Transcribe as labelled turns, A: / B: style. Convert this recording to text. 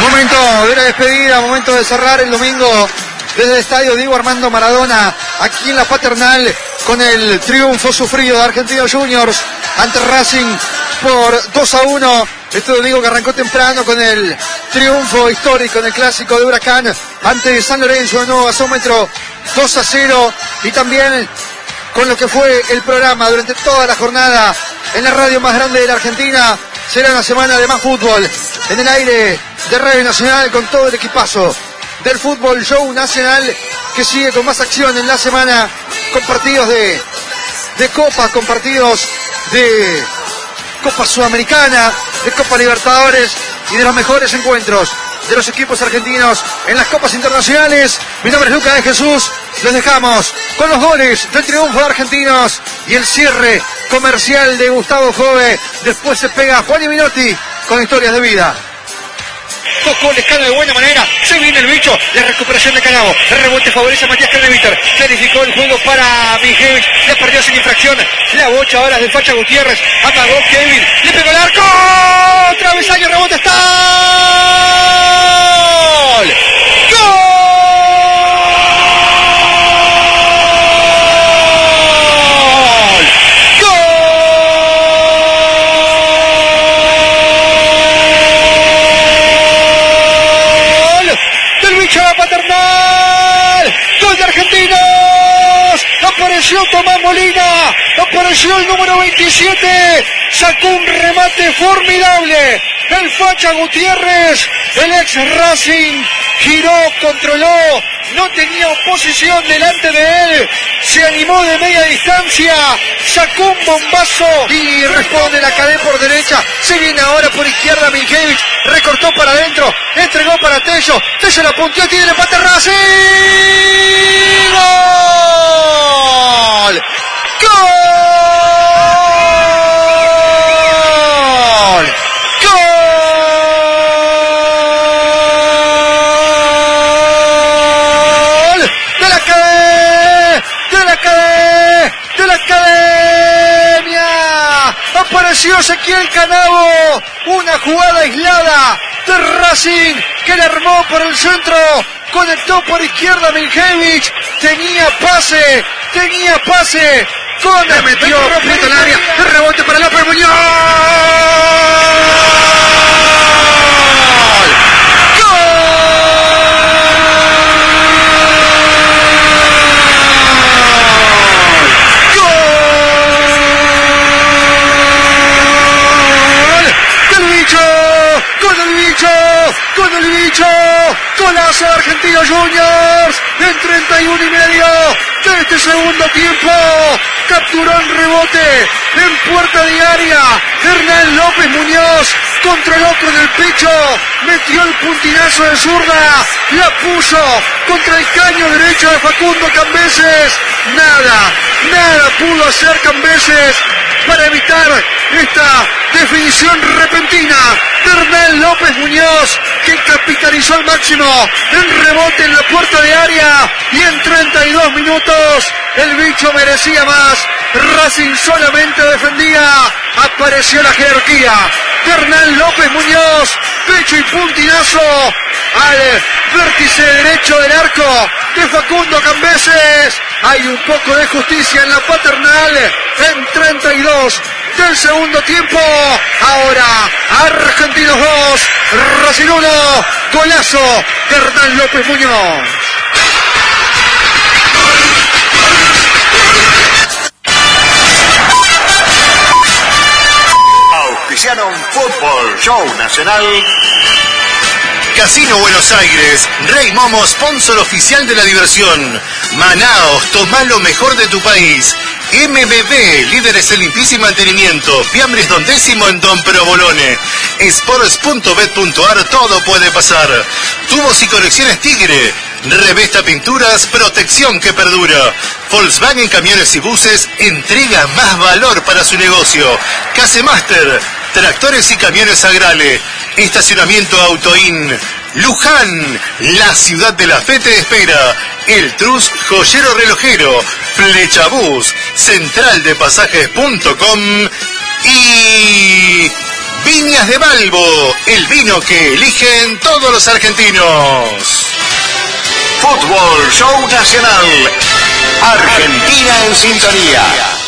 A: Momento de la despedida, momento de cerrar el domingo desde el estadio Diego Armando Maradona, aquí en la Paternal, con el triunfo sufrido de Argentinos Juniors ante Racing por 2-1. Este domingo que arrancó temprano con el triunfo histórico en el clásico de Huracán ante San Lorenzo, de nuevo gasómetro 2-0, y también con lo que fue el programa durante toda la jornada en la radio más grande de la Argentina. Será una semana de más fútbol en el aire de Radio Nacional, con todo el equipazo del Fútbol Show Nacional, que sigue con más acción en la semana, con partidos de Copa, con partidos de Copa Sudamericana, de Copa Libertadores y de los mejores encuentros de los equipos argentinos en las copas internacionales. Mi nombre es Lucas de Jesús. Los dejamos con los goles del triunfo de Argentinos y el cierre comercial de Gustavo Jove. Después se pega Juan y Minotti con historias de vida. Tocó Lescano de buena manera, se viene el bicho, la recuperación de Canavo, el rebote favorece a Matías Craneviter, clarificó el juego para Mijevich, le perdió sin infracción, la bocha ahora del Facha Gutiérrez, amagó Kevin, le pegó el arco, travesaño, rebote, está ¡gol! Paternal, gol de Argentinos, apareció Tomás Molina, apareció el número 27, sacó un remate formidable, el Facha Gutiérrez, el ex Racing, giró, controló, no tenía oposición delante de él, se animó de media distancia, sacó un bombazo y responde la cadena por derecha, se viene ahora por izquierda Mijevich, recortó para adentro, entregó para Tello, Tello la punteó, tiene el empate Racing, ¡gol! ¡Gol! De la academia apareció Ezequiel Canavo, una jugada aislada de Racing que le armó por el centro, conectó por izquierda Mijevich, tenía pase, con le metió frente al área, el rebote para López Muñoz. Con el bicho, golazo de Argentinos Juniors en 31 y medio de este segundo tiempo, capturó el rebote en puerta de área, Hernán López Muñoz controló con el pecho, metió el puntinazo de zurda, la puso contra el caño derecho de Facundo Cambeses, nada pudo hacer Cambeses para evitar esta definición repentina de Hernán López Muñoz, que capitalizó al máximo el rebote en la puerta de área, y en 32 minutos el bicho merecía más. Racing solamente defendía, apareció la jerarquía de Hernán López Muñoz, pecho y puntinazo al vértice derecho del arco de Facundo Cambeses. Hay un poco de justicia en la Paternal en 32 del segundo tiempo. Ahora Argentinos 2, Racing 1, golazo de Hernán López Muñoz.
B: Auspiciaron Fútbol Show Nacional. Casino Buenos Aires, Rey Momo, sponsor oficial de la diversión. Manaos, toma lo mejor de tu país. MBB, líderes en limpieza y mantenimiento. Fiambres Don Décimo en Don Provolone. Sports.bet.ar, todo puede pasar. Tubos y conexiones Tigre. Revesta Pinturas, protección que perdura. Volkswagen Camiones y Buses, entrega más valor para su negocio. Casemaster, tractores y camiones Agrale. Estacionamiento Autoin. Luján, la ciudad de la fe te espera. El Trus Joyero Relojero. Flechabús, centraldepasajes.com y Viñas de Balbo, el vino que eligen todos los argentinos.
C: Fútbol Show Nacional. Argentina en sintonía.